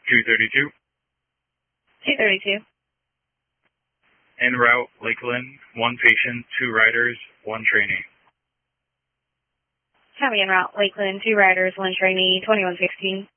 232. 232. En route, Lakeland, 1 patient, 2 riders, 1 trainee. Copy en route, Lakeland, 2 riders, 1 trainee, 2116.